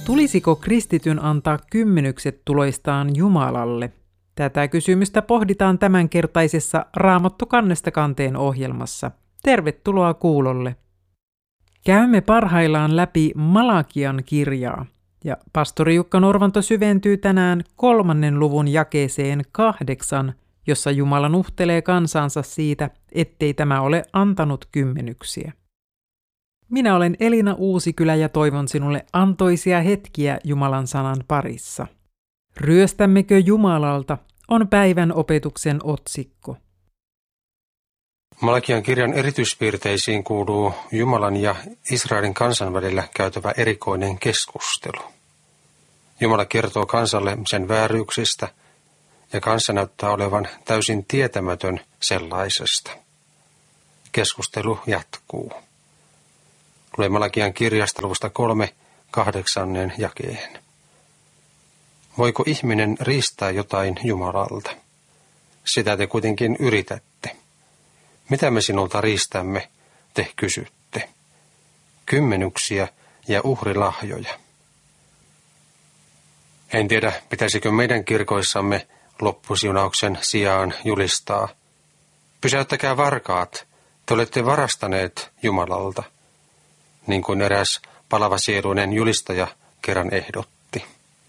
Tulisiko kristityn antaa kymmenykset tuloistaan Jumalalle? Tätä kysymystä pohditaan tämänkertaisessa Raamattu kannesta kanteen ohjelmassa. Tervetuloa kuulolle. Käymme parhaillaan läpi Malakian kirjaa, ja pastori Jukka Norvanto syventyy tänään 3. luvun jakeeseen 8, jossa Jumala nuhtelee kansansa siitä, ettei tämä ole antanut kymmenyksiä. Minä olen Elina Uusikylä ja toivon sinulle antoisia hetkiä Jumalan sanan parissa. Ryöstämmekö Jumalalta on päivän opetuksen otsikko. Malakian kirjan erityispiirteisiin kuuluu Jumalan ja Israelin kansan välillä käytävä erikoinen keskustelu. Jumala kertoo kansalle sen vääryyksistä, ja kansa näyttää olevan täysin tietämätön sellaisesta. Keskustelu jatkuu. Lue Malakian kirjasta luvusta 3, 8. jakeen. Voiko ihminen riistää jotain Jumalalta? Sitä te kuitenkin yritätte. Mitä me sinulta riistämme, te kysytte? Kymmenyksiä ja uhrilahjoja. En tiedä, pitäisikö meidän kirkoissamme loppusiunauksen sijaan julistaa. Pysäyttäkää varkaat, te olette varastaneet Jumalalta, niin kuin eräs palavasieluinen julistaja kerran ehdotti.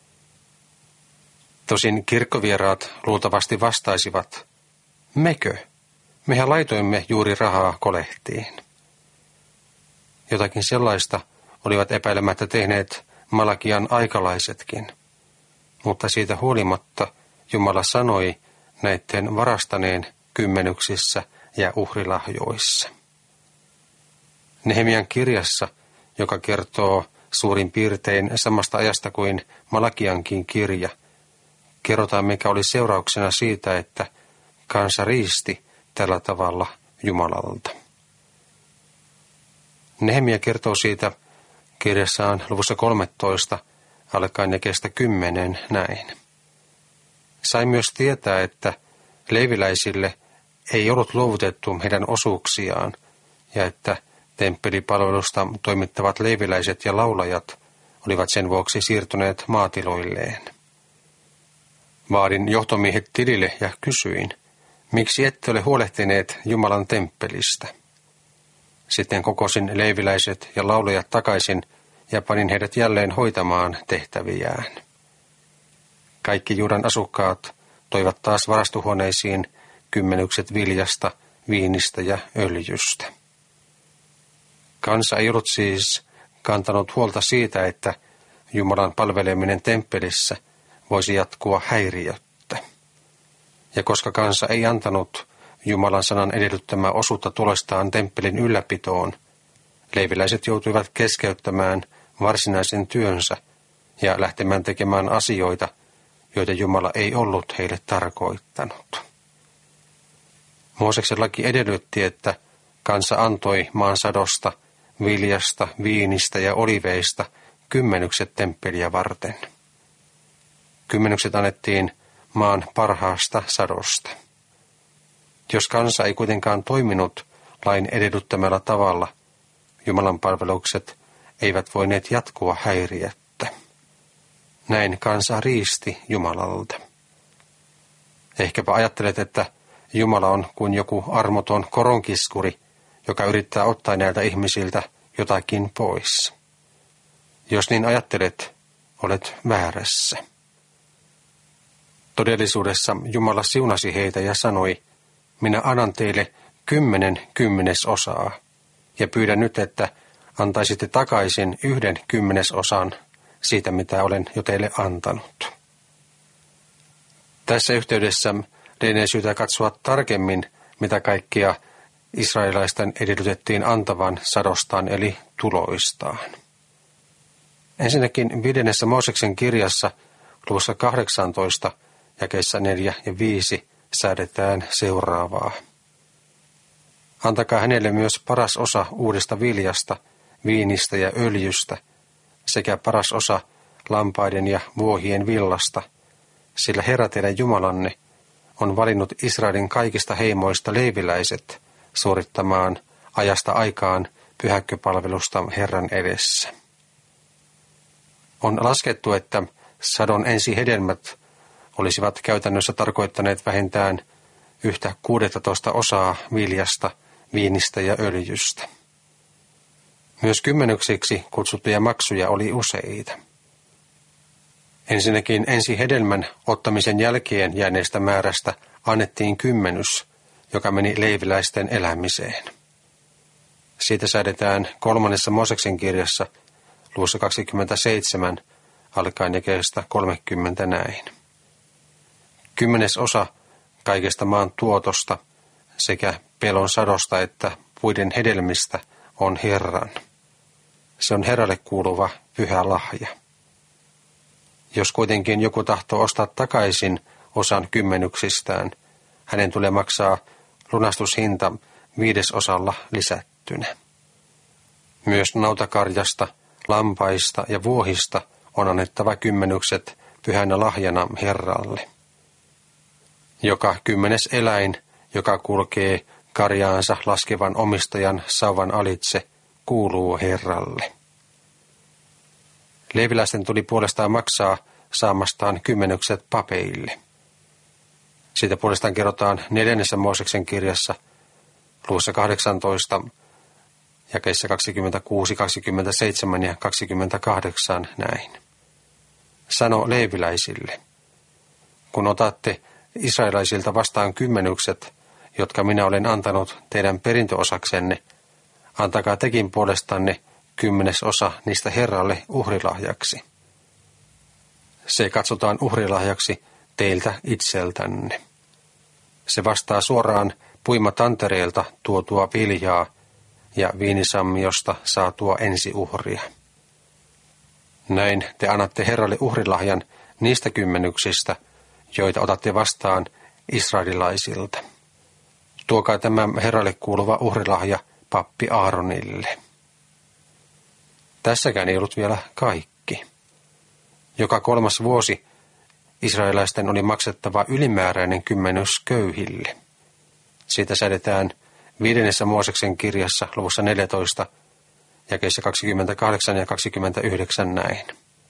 Tosin kirkkovieraat luultavasti vastaisivat, mekö? Mehän laitoimme juuri rahaa kolehtiin. Jotakin sellaista olivat epäilemättä tehneet Malakian aikalaisetkin, mutta siitä huolimatta Jumala sanoi näiden varastaneen kymmenyksissä ja uhrilahjoissa. Nehemian kirjassa, joka kertoo suurin piirtein samasta ajasta kuin Malakiankin kirja, kerrotaan mikä oli seurauksena siitä, että kansa riisti tällä tavalla Jumalalta. Nehemia kertoo siitä kirjassaan luvussa 13, alkaen jakeesta 10 näin. Sai myös tietää, että leeviläisille ei ollut luovutettu heidän osuuksiaan ja että temppelipalvelusta toimittavat leeviläiset ja laulajat olivat sen vuoksi siirtyneet maatiloilleen. Vaadin johtomiehet tilille ja kysyin, miksi ette ole huolehtineet Jumalan temppelistä? Sitten kokosin leeviläiset ja laulajat takaisin ja panin heidät jälleen hoitamaan tehtäviään. Kaikki Juudan asukkaat toivat taas varastohuoneisiin kymmenykset viljasta, viinistä ja öljystä. Kansa ei ollut siis kantanut huolta siitä, että Jumalan palveleminen temppelissä voisi jatkua häiriöttä. Ja koska kansa ei antanut Jumalan sanan edellyttämää osuutta tulostaan temppelin ylläpitoon, leeviläiset joutuivat keskeyttämään varsinaisen työnsä ja lähtemään tekemään asioita, joita Jumala ei ollut heille tarkoittanut. Mooseksen laki edellytti, että kansa antoi maan sadosta, viljasta, viinistä ja oliveista kymmenykset temppeliä varten. Kymmenykset annettiin maan parhaasta sadosta. Jos kansa ei kuitenkaan toiminut lain edellyttämällä tavalla, Jumalan palvelukset eivät voineet jatkua häiriöttä. Näin kansa riisti Jumalalta. Ehkäpä ajattelet, että Jumala on kuin joku armoton koronkiskuri, joka yrittää ottaa näiltä ihmisiltä jotakin pois. Jos niin ajattelet, olet väärässä. Todellisuudessa Jumala siunasi heitä ja sanoi, minä annan teille 10 kymmenesosaa, ja pyydän nyt, että antaisitte takaisin 1 kymmenesosan siitä, mitä olen jo teille antanut. Tässä yhteydessä lienee syytä katsoa tarkemmin, mitä kaikkia israelilaisten edellytettiin antavan sadostaan eli tuloistaan. Ensinnäkin 5. Mooseksen kirjassa luvussa 18, jakeissa 4 ja 5 säädetään seuraavaa. Antakaa hänelle myös paras osa uudesta viljasta, viinistä ja öljystä, sekä paras osa lampaiden ja vuohien villasta, sillä Herra teidän Jumalanne on valinnut Israelin kaikista heimoista leeviläiset suorittamaan ajasta aikaan pyhäkköpalvelusta Herran edessä. On laskettu, että sadon ensihedelmät olisivat käytännössä tarkoittaneet vähintään 1/16 viljasta, viinistä ja öljystä. Myös kymmenyksiksi kutsuttuja maksuja oli useita. Ensinnäkin ensihedelmän ottamisen jälkeen jääneestä määrästä annettiin kymmenys, joka meni leiviläisten elämiseen. Siitä säädetään 3. Mooseksen kirjassa luvussa 27 alkaen jakeesta 30 näin. 10% kaikesta maan tuotosta sekä pelon sadosta että puiden hedelmistä on Herran. Se on Herralle kuuluva pyhä lahja. Jos kuitenkin joku tahtoo ostaa takaisin osan kymmenyksistään, hänen tulee maksaa lunastushinta 5% lisättynä. Myös nautakarjasta, lampaista ja vuohista on annettava kymmenykset pyhänä lahjana Herralle. Joka 10. eläin, joka kulkee karjaansa laskevan omistajan sauvan alitse, kuuluu Herralle. Leeviläisten tuli puolestaan maksaa saamastaan kymmenykset papeille. Siitä puolestaan kerrotaan 4. Mooseksen kirjassa luvussa 18, jakeissa 26, 27 ja 28 näin. Sano leeviläisille, kun otatte israelaisilta vastaan kymmenykset, jotka minä olen antanut teidän perintöosaksenne, antakaa tekin puolestanne 10% niistä Herralle uhrilahjaksi. Se katsotaan uhrilahjaksi teiltä itseltänne. Se vastaa suoraan puimatantereelta tuotua viljaa ja viinisammiosta saatua ensiuhria. Näin te annatte Herralle uhrilahjan niistä kymmenyksistä, joita otatte vastaan israelilaisilta. Tuokaa tämä Herralle kuuluva uhrilahja pappi Aaronille. Tässäkään ei ollut vielä kaikki. Joka 3. vuosi israelaisten oli maksettava ylimääräinen kymmenys köyhille. Siitä säädetään 5. Mooseksen kirjassa luvussa 14, jakeissa 28 ja 29 näin.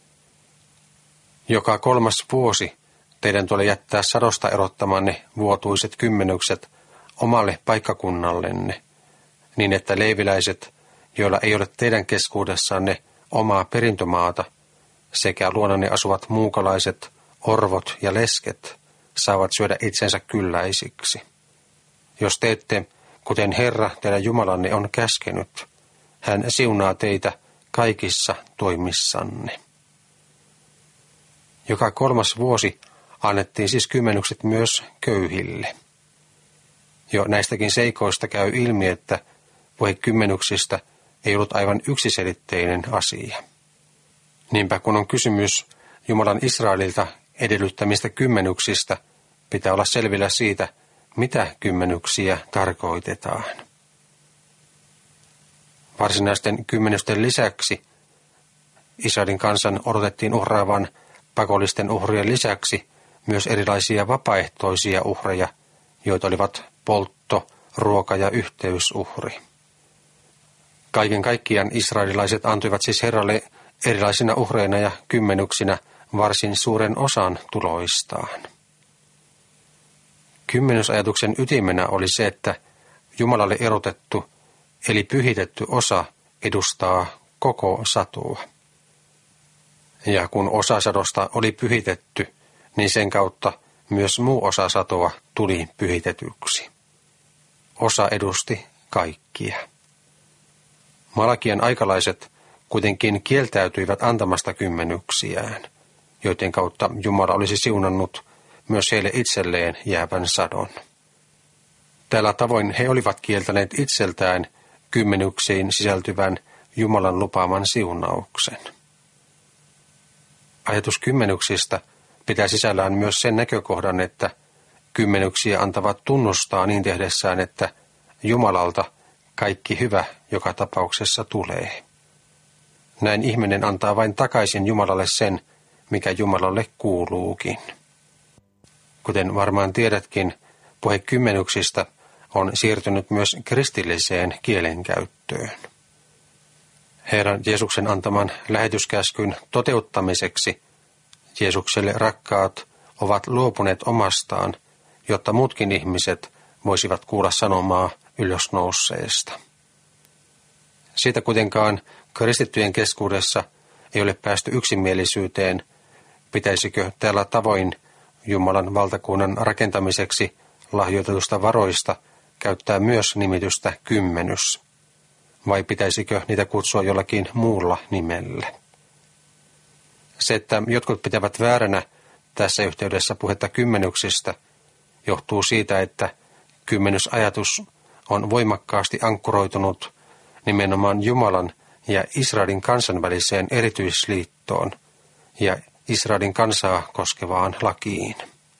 Joka 3. vuosi teidän tulee jättää sadosta erottamanne vuotuiset kymmenykset omalle paikkakunnallenne, niin että leeviläiset, joilla ei ole teidän keskuudessanne omaa perintömaata, sekä luonanne asuvat muukalaiset, orvot ja lesket, saavat syödä itsensä kylläisiksi. Jos teette, kuten Herra teidän Jumalanne on käskenyt, hän siunaa teitä kaikissa toimissanne. Joka 3. vuosi annettiin siis kymmenykset myös köyhille. Jo näistäkin seikoista käy ilmi, että puhe kymmenyksistä ei ollut aivan yksiselitteinen asia. Niinpä kun on kysymys Jumalan Israelilta edellyttämistä kymmenyksistä, pitää olla selvillä siitä, mitä kymmenyksiä tarkoitetaan. Varsinaisten kymmenysten lisäksi Israelin kansan odotettiin uhraavan pakollisten uhrien lisäksi myös erilaisia vapaaehtoisia uhreja, joita olivat poltto, ruoka ja yhteysuhri. Kaiken kaikkiaan israelilaiset antoivat siis Herralle erilaisina uhreina ja kymmenyksinä varsin suuren osan tuloistaan. Kymmenysajatuksen ytimenä oli se, että Jumalalle erotettu eli pyhitetty osa edustaa koko satoa. Ja kun osa sadosta oli pyhitetty, niin sen kautta myös muu osa satoa tuli pyhitetyksi. Osa edusti kaikkia. Malakian aikalaiset kuitenkin kieltäytyivät antamasta kymmenyksiään, joiden kautta Jumala olisi siunannut myös heille itselleen jäävän sadon. Tällä tavoin he olivat kieltäneet itseltään kymmenyksiin sisältyvän Jumalan lupaaman siunauksen. Ajatus kymmenyksistä pitää sisällään myös sen näkökohdan, että kymmenyksiä antavat tunnustaa niin tehdessään, että Jumalalta kaikki hyvä joka tapauksessa tulee. Näin ihminen antaa vain takaisin Jumalalle sen, mikä Jumalalle kuuluukin. Kuten varmaan tiedätkin, puhe kymmenyksistä on siirtynyt myös kristilliseen kielenkäyttöön. Herran Jeesuksen antaman lähetyskäskyn toteuttamiseksi Jeesukselle rakkaat ovat luopuneet omastaan, jotta muutkin ihmiset voisivat kuulla sanomaa ylösnousseesta. Siitä kuitenkaan kristittyjen keskuudessa ei ole päästy yksimielisyyteen, pitäisikö tällä tavoin Jumalan valtakunnan rakentamiseksi lahjoitetusta varoista käyttää myös nimitystä kymmenys, vai pitäisikö niitä kutsua jollakin muulla nimellä. Se, että jotkut pitävät vääränä tässä yhteydessä puhetta kymmenyksistä, johtuu siitä, että kymmenysajatus on voimakkaasti ankkuroitunut nimenomaan Jumalan ja Israelin kansan väliseen erityisliittoon ja Israelin kansaa koskevaan lakiin.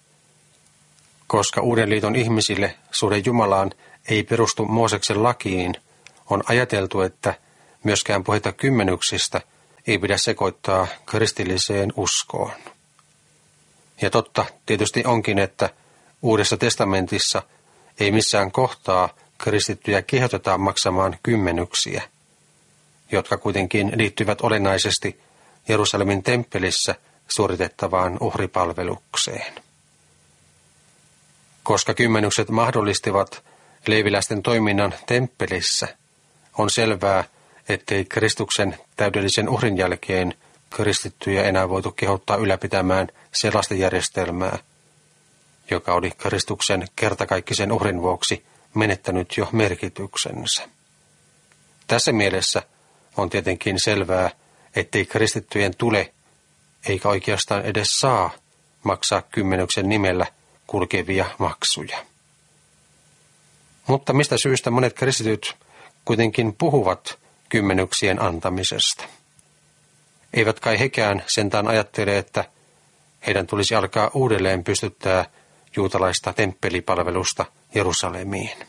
Koska Uuden liiton ihmisille suhde Jumalaan ei perustu Mooseksen lakiin, on ajateltu, että myöskään puhetta kymmenyksistä ei pidä sekoittaa kristilliseen uskoon. Ja totta tietysti onkin, että Uudessa testamentissa ei missään kohtaa kristittyjä kehotetaan maksamaan kymmenyksiä, jotka kuitenkin liittyvät olennaisesti Jerusalemin temppelissä suoritettavaan uhripalvelukseen. Koska kymmenykset mahdollistivat leeviläisten toiminnan temppelissä, on selvää, ettei Kristuksen täydellisen uhrin jälkeen kristittyjä enää voitu kehottaa ylläpitämään sellaista järjestelmää, joka oli Kristuksen kertakaikkisen uhrin vuoksi menettänyt jo merkityksensä. Tässä mielessä on tietenkin selvää, ettei kristittyjen tule, eikä oikeastaan edes saa, maksaa kymmenyksen nimellä kulkevia maksuja. Mutta mistä syystä monet kristityt kuitenkin puhuvat kymmenyksien antamisesta? Eivät kai hekään sentään ajattele, että heidän tulisi alkaa uudelleen pystyttää juutalaista temppelipalvelusta Jerusalemiin.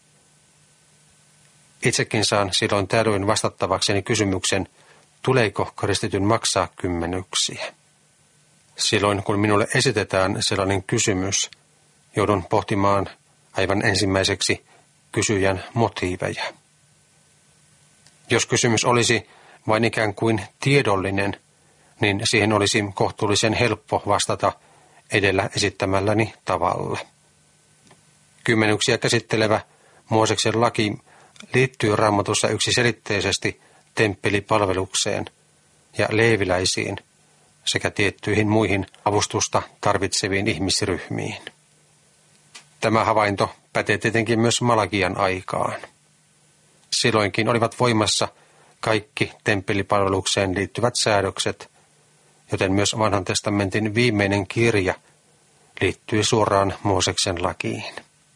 Itsekin saan silloin tällöin vastattavakseni kysymyksen, tuleeko kristityn maksaa kymmenyksiä. Silloin kun minulle esitetään sellainen kysymys, joudun pohtimaan aivan ensimmäiseksi kysyjän motiiveja. Jos kysymys olisi vain ikään kuin tiedollinen, niin siihen olisi kohtuullisen helppo vastata edellä esittämälläni tavalla. Kymmenyksiä käsittelevä Mooseksen laki liittyy Raamatussa yksiselitteisesti temppelipalvelukseen ja leeviläisiin sekä tiettyihin muihin avustusta tarvitseviin ihmisryhmiin. Tämä havainto pätee tietenkin myös Malakian aikaan. Silloinkin olivat voimassa kaikki temppelipalvelukseen liittyvät säädökset, joten myös Vanhan testamentin viimeinen kirja liittyy suoraan Mooseksen lakiin.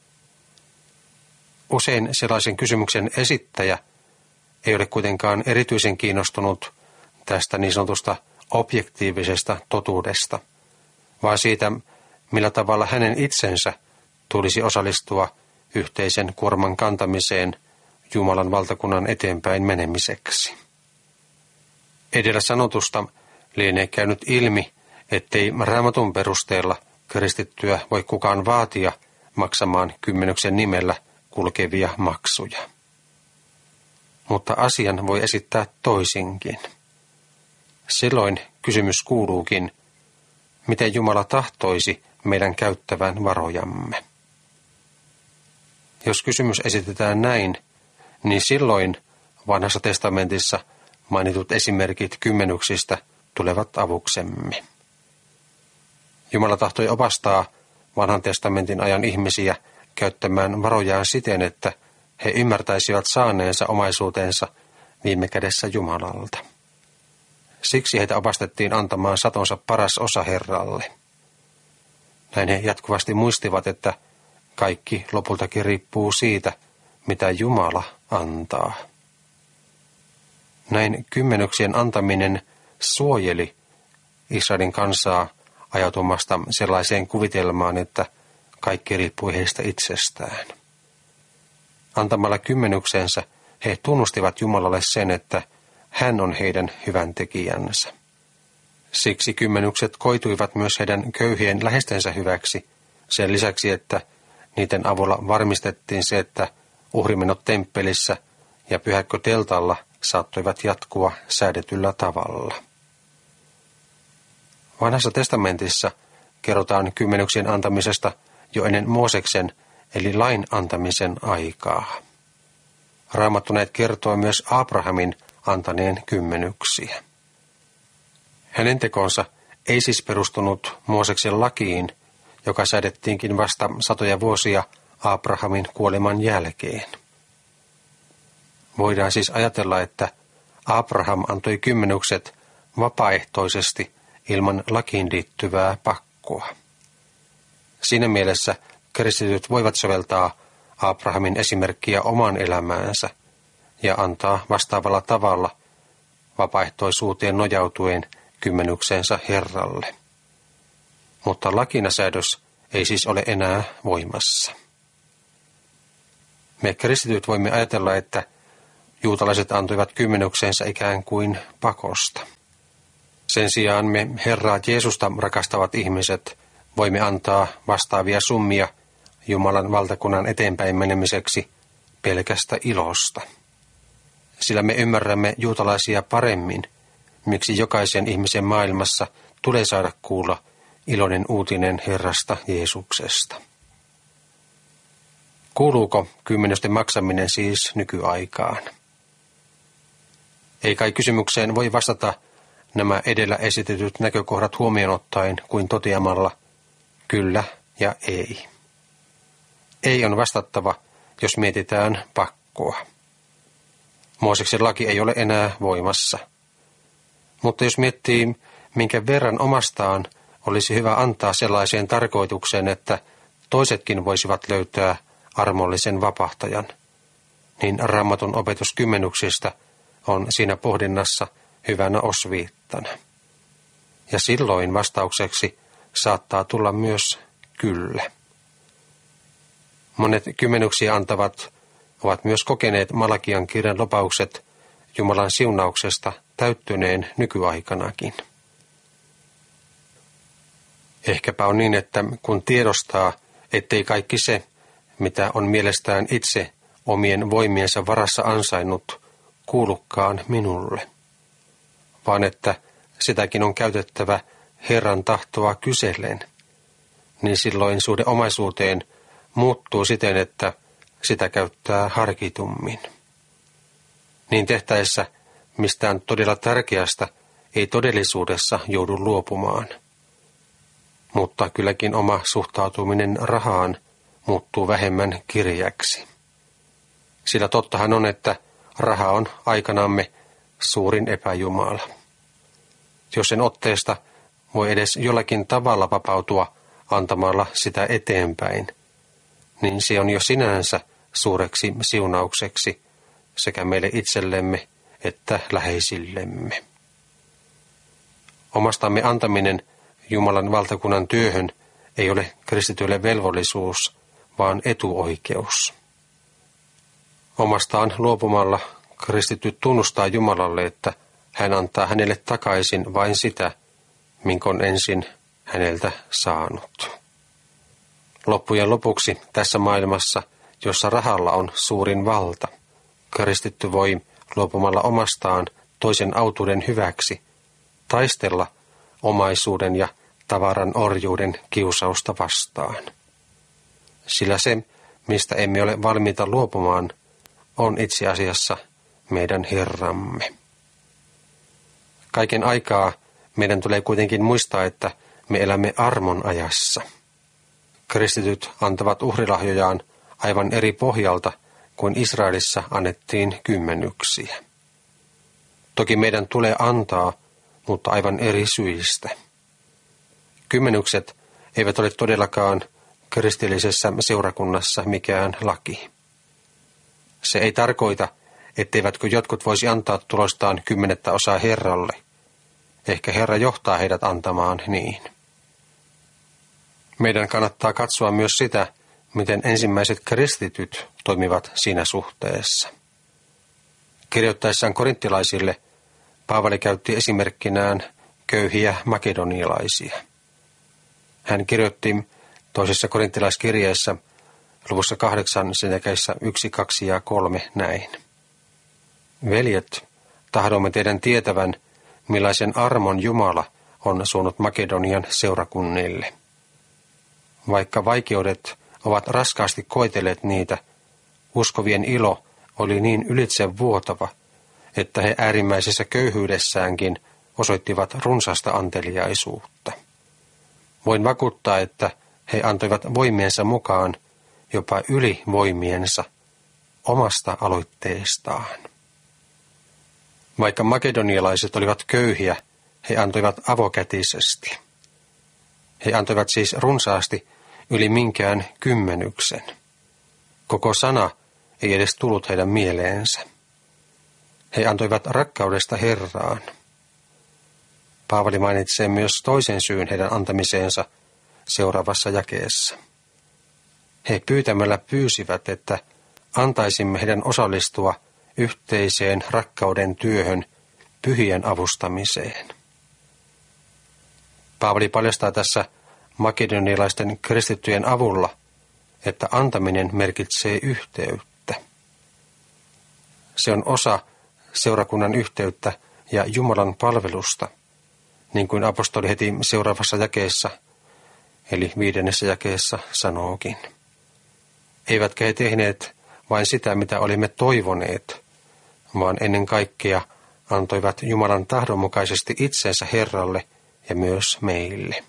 Usein sellaisen kysymyksen esittäjä ei ole kuitenkaan erityisen kiinnostunut tästä niin sanotusta objektiivisesta totuudesta, vaan siitä, millä tavalla hänen itsensä tulisi osallistua yhteisen kuorman kantamiseen Jumalan valtakunnan eteenpäin menemiseksi. Edellä sanotusta lienee käynyt ilmi, ettei Raamatun perusteella kristittyä voi kukaan vaatia maksamaan kymmenyksen nimellä kulkevia maksuja. Mutta asian voi esittää toisinkin. Silloin kysymys kuuluukin, miten Jumala tahtoisi meidän käyttävän varojamme. Jos kysymys esitetään näin, niin silloin Vanhassa testamentissa mainitut esimerkit kymmenyksistä tulevat avuksemme. Jumala tahtoi opastaa Vanhan testamentin ajan ihmisiä käyttämään varojaan siten, että he ymmärtäisivät saaneensa omaisuutensa viime kädessä Jumalalta. Siksi heitä opastettiin antamaan satonsa paras osa Herralle. Näin he jatkuvasti muistivat, että kaikki lopultakin riippuu siitä, mitä Jumala antaa. Näin kymmenyksien antaminen suojeli Israelin kansaa ajautumasta sellaiseen kuvitelmaan, että kaikki riippui heistä itsestään. Antamalla kymmenyksensä he tunnustivat Jumalalle sen, että hän on heidän hyvän tekijänsä. Siksi kymmenykset koituivat myös heidän köyhien läheistensä hyväksi, sen lisäksi, että niiden avulla varmistettiin se, että uhrimenot temppelissä ja pyhäkkö teltalla saattoivat jatkua säädetyllä tavalla. Vanhassa testamentissa kerrotaan kymmenyksien antamisesta jo ennen Mooseksen eli lain antamisen aikaa. Raamattu näet kertoo myös Abrahamin antaneen kymmenyksiä. Hänen tekonsa ei siis perustunut Mooseksen lakiin, joka säädettiinkin vasta satoja vuosia Abrahamin kuoleman jälkeen. Voidaan siis ajatella, että Abraham antoi kymmenykset vapaaehtoisesti ilman lakiin liittyvää pakkoa. Siinä mielessä kristityt voivat soveltaa Abrahamin esimerkkiä omaan elämäänsä ja antaa vastaavalla tavalla vapaaehtoisuuteen nojautuen kymmenyksensä Herralle. Mutta lakinasäädös ei siis ole enää voimassa. Me kristityt voimme ajatella, että juutalaiset antoivat kymmenyksensä ikään kuin pakosta. Sen sijaan me Herraa Jeesusta rakastavat ihmiset voimme antaa vastaavia summia Jumalan valtakunnan eteenpäin menemiseksi pelkästä ilosta. Sillä me ymmärrämme juutalaisia paremmin, miksi jokaisen ihmisen maailmassa tulee saada kuulla iloinen uutinen Herrasta Jeesuksesta. Kuuluuko kymmenysten maksaminen siis nykyaikaan? Ei kai kysymykseen voi vastata nämä edellä esitetyt näkökohdat huomioon ottaen kuin toteamalla kyllä ja ei. Ei on vastattava, jos mietitään pakkoa. Mooseksen laki ei ole enää voimassa. Mutta jos miettii, minkä verran omastaan olisi hyvä antaa sellaiseen tarkoitukseen, että toisetkin voisivat löytää armollisen vapahtajan, niin Raamatun opetus kymmenyksistä on siinä pohdinnassa hyvänä osviittana. Ja silloin vastaukseksi saattaa tulla myös kyllä. Monet kymmenyksiä antavat ovat myös kokeneet Malakian kirjan lupaukset Jumalan siunauksesta täyttyneen nykyaikanakin. Ehkäpä on niin, että kun tiedostaa, ettei kaikki se, mitä on mielestään itse omien voimiensa varassa ansainnut, kuulukaan minulle, vaan että sitäkin on käytettävä Herran tahtoa kysellen, niin silloin suhde omaisuuteen muuttuu siten, että sitä käyttää harkitummin. Niin tehtäessä mistään todella tärkeästä ei todellisuudessa joudu luopumaan. Mutta kylläkin oma suhtautuminen rahaan muuttuu vähemmän kirjäksi. Sillä tottahan on, että raha on aikanamme suurin epäjumala. Jos sen otteesta voi edes jollakin tavalla vapautua antamalla sitä eteenpäin, niin se on jo sinänsä suureksi siunaukseksi sekä meille itsellemme että läheisillemme. Omastamme antaminen Jumalan valtakunnan työhön ei ole kristityille velvollisuus, vaan etuoikeus. Omastaan luopumalla kristitty tunnustaa Jumalalle, että hän antaa hänelle takaisin vain sitä, minkä on ensin häneltä saanut. Loppujen lopuksi tässä maailmassa, jossa rahalla on suurin valta, kristitty voi luopumalla omastaan toisen autuuden hyväksi taistella omaisuuden ja tavaran orjuuden kiusausta vastaan. Sillä se, mistä emme ole valmiita luopumaan, on itse asiassa meidän Herramme. Kaiken aikaa meidän tulee kuitenkin muistaa, että me elämme armon ajassa. Kristityt antavat uhrilahjojaan aivan eri pohjalta kuin Israelissa annettiin kymmenyksiä. Toki meidän tulee antaa, mutta aivan eri syistä. Kymmenykset eivät ole todellakaan kristillisessä seurakunnassa mikään laki. Se ei tarkoita, etteivätkö jotkut voisi antaa tulostaan 10% Herralle. Ehkä Herra johtaa heidät antamaan niin. Meidän kannattaa katsoa myös sitä, miten ensimmäiset kristityt toimivat siinä suhteessa. Kirjoittaessaan korinttilaisille Paavali käytti esimerkkinään köyhiä makedonialaisia. Hän kirjoitti toisessa korinttilaiskirjeessä luvussa 8 sen jakeissa 1, 2 ja 3 näin. Veljet, tahdomme teidän tietävän, millaisen armon Jumala on suonut Makedonian seurakunnille. Vaikka vaikeudet ovat raskaasti koetelleet niitä, uskovien ilo oli niin ylitsevuotava, että he äärimmäisessä köyhyydessäänkin osoittivat runsasta anteliaisuutta. Voin vakuuttaa, että he antoivat voimiensa mukaan, jopa yli voimiensa, omasta aloitteestaan. Vaikka makedonialaiset olivat köyhiä, he antoivat avokätisesti. He antoivat siis runsaasti yli minkään kymmenyksen. Koko sana ei edes tullut heidän mieleensä. He antoivat rakkaudesta Herraan. Paavali mainitsee myös toisen syyn heidän antamiseensa seuraavassa jakeessa. He pyytämällä pyysivät, että antaisimme heidän osallistua yhteiseen rakkauden työhön, pyhien avustamiseen. Paavali paljastaa tässä makedonialaisten kristittyjen avulla, että antaminen merkitsee yhteyttä. Se on osa seurakunnan yhteyttä ja Jumalan palvelusta, niin kuin apostoli heti seuraavassa jakeessa, eli 5. jakeessa sanookin. Eivätkä he tehneet vain sitä, mitä olimme toivoneet, vaan ennen kaikkea antoivat Jumalan tahdonmukaisesti itsensä Herralle ja myös meille.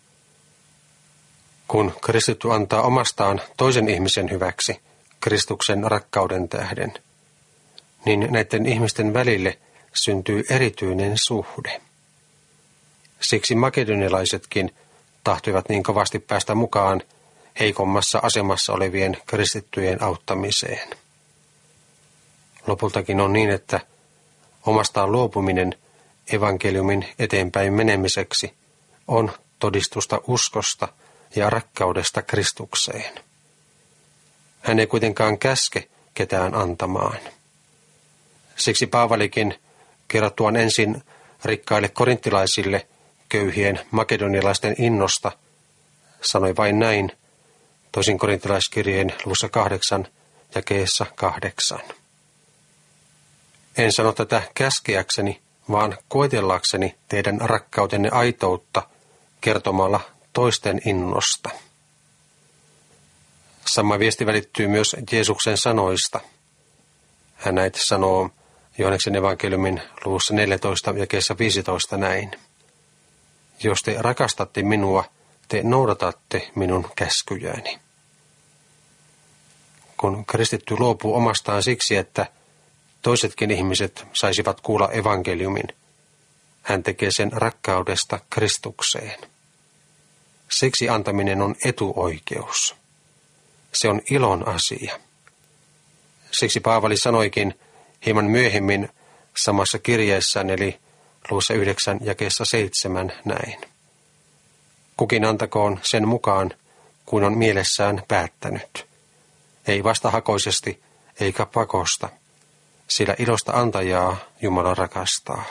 Kun kristitty antaa omastaan toisen ihmisen hyväksi Kristuksen rakkauden tähden, niin näiden ihmisten välille syntyy erityinen suhde. Siksi makedonialaisetkin tahtoivat niin kovasti päästä mukaan heikommassa asemassa olevien kristittyjen auttamiseen. Lopultakin on niin, että omastaan luopuminen evankeliumin eteenpäin menemiseksi on todistusta uskosta ja rakkaudesta Kristukseen. Hän ei kuitenkaan käske ketään antamaan. Siksi Paavalikin kerrottuaan ensin rikkaille korinttilaisille köyhien makedonialaisten innosta sanoi vain näin toisin korinttilaiskirjeen luvussa 8 jakeessa 8. En sano tätä käskeäkseni, vaan koetellakseni teidän rakkautenne aitoutta kertomalla toisten innosta. Sama viesti välittyy myös Jeesuksen sanoista. Hän näitä sanoo Johanneksen evankeliumin luvussa 14 jakeessa 15 näin. Jos te rakastatte minua, te noudatatte minun käskyjäni. Kun kristitty luopuu omastaan siksi, että toisetkin ihmiset saisivat kuulla evankeliumin, hän tekee sen rakkaudesta Kristukseen. Siksi antaminen on etuoikeus. Se on ilon asia. Siksi Paavali sanoikin hieman myöhemmin samassa kirjeessään, eli luvussa 9 jakeessa 7 näin. Kukin antakoon sen mukaan, kuin on mielessään päättänyt. Ei vastahakoisesti eikä pakosta, sillä ilosta antajaa Jumala rakastaa.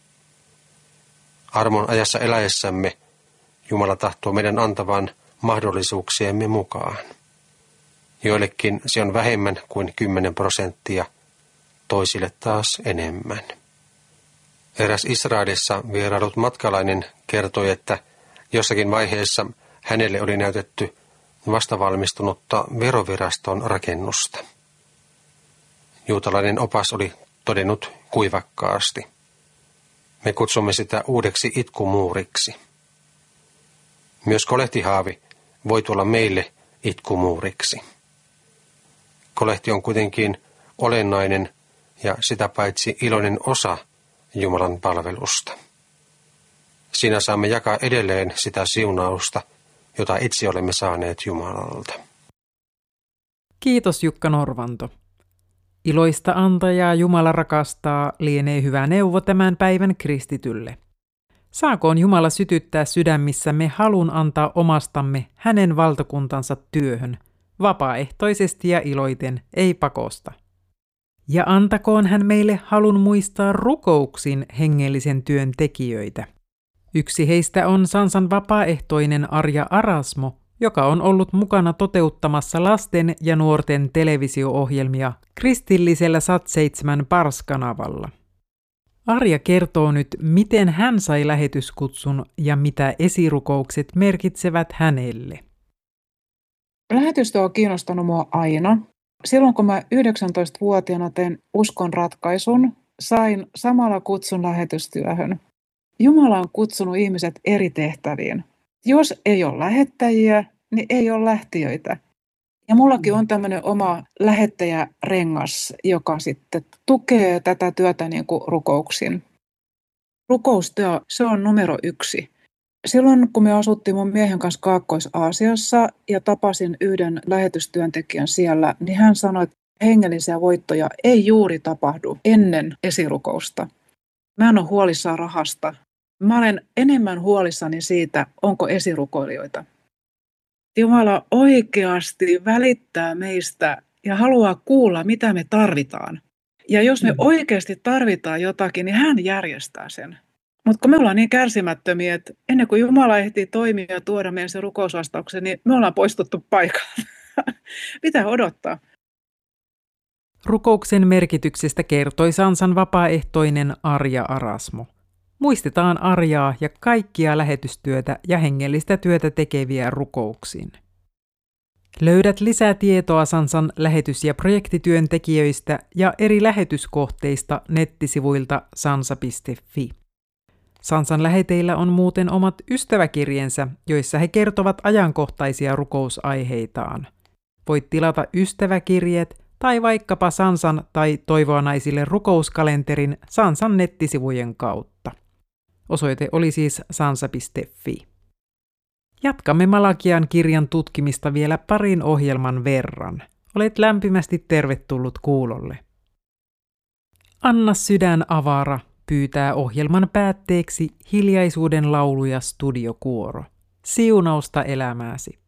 Armon ajassa eläessämme Jumala tahtoo meidän antavan mahdollisuuksiemme mukaan. Joillekin se on vähemmän kuin 10%, toisille taas enemmän. Eräs Israelissa vierailut matkalainen kertoi, että jossakin vaiheessa hänelle oli näytetty vastavalmistunutta veroviraston rakennusta. Juutalainen opas oli todennut kuivakkaasti. Me kutsumme sitä uudeksi itkumuuriksi. Myös kolehtihaavi voi tulla meille itkumuuriksi. Kolehti on kuitenkin olennainen ja sitä paitsi iloinen osa Jumalan palvelusta. Siinä saamme jakaa edelleen sitä siunausta, jota itse olemme saaneet Jumalalta. Kiitos Jukka Norvanto. Iloista antajaa Jumala rakastaa lienee hyvä neuvo tämän päivän kristitylle. Saakoon Jumala sytyttää sydämissämme halun antaa omastamme hänen valtakuntansa työhön, vapaaehtoisesti ja iloiten, ei pakosta. Ja antakoon hän meille halun muistaa rukouksin hengellisen työn tekijöitä. Yksi heistä on Sansan vapaaehtoinen Arja Arasmo, joka on ollut mukana toteuttamassa lasten ja nuorten televisio-ohjelmia kristillisellä Sat7 Pars-kanavalla. Arja kertoo nyt, miten hän sai lähetyskutsun ja mitä esirukoukset merkitsevät hänelle. Lähetystyö on kiinnostanut mua aina. Silloin kun mä 19-vuotiaana tein uskon ratkaisun, sain samalla kutsun lähetystyöhön. Jumala on kutsunut ihmiset eri tehtäviin. Jos ei ole lähettäjiä, niin ei ole lähtiöitä. Ja mullakin on tämmöinen oma lähettäjärengas, joka sitten tukee tätä työtä niin kuin rukouksin. Rukoustyö, se on numero 1. Silloin kun me asuttiin mun miehen kanssa Kaakkois-Aasiassa ja tapasin yhden lähetystyöntekijän siellä, niin hän sanoi, että hengellisiä voittoja ei juuri tapahdu ennen esirukousta. Mä en ole huolissaan rahasta. Mä olen enemmän huolissani siitä, onko esirukoilijoita. Jumala oikeasti välittää meistä ja haluaa kuulla, mitä me tarvitaan. Ja jos me oikeasti tarvitaan jotakin, niin hän järjestää sen. Mutta kun me ollaan niin kärsimättömiä, että ennen kuin Jumala ehtii toimia ja tuoda meidän se rukousvastauksen, niin me ollaan poistuttu paikalta. Mitä odottaa? Rukouksen merkityksestä kertoi Sansan vapaaehtoinen Arja Arasmo. Muistetaan Arjaa ja kaikkia lähetystyötä ja hengellistä työtä tekeviä rukouksiin. Löydät lisää tietoa Sansan lähetys- ja projektityöntekijöistä ja eri lähetyskohteista nettisivuilta sansa.fi. Sansan läheteillä on muuten omat ystäväkirjeensä, joissa he kertovat ajankohtaisia rukousaiheitaan. Voit tilata ystäväkirjeet tai vaikkapa Sansan tai Toivoa naisille rukouskalenterin Sansan nettisivujen kautta. Osoite oli siis sansa.fi. Jatkamme Malakian kirjan tutkimista vielä parin ohjelman verran. Olet lämpimästi tervetullut kuulolle. Anna sydän avara pyytää ohjelman päätteeksi Hiljaisuuden laulu ja studiokuoro. Siunausta elämääsi.